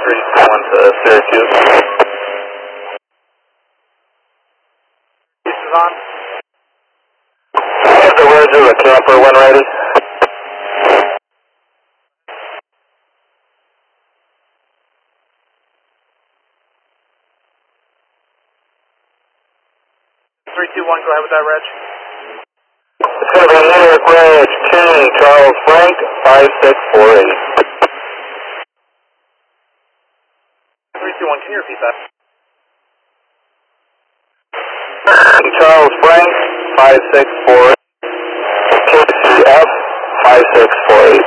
321 to Syracuse. This is on. Here's the Roger, the camper when ready. Go ahead with that, Reg. It's going to be New York Reg, King Charles Frank, 5648. 321, can you repeat that? King Charles Frank, 5648. KCF, 5648.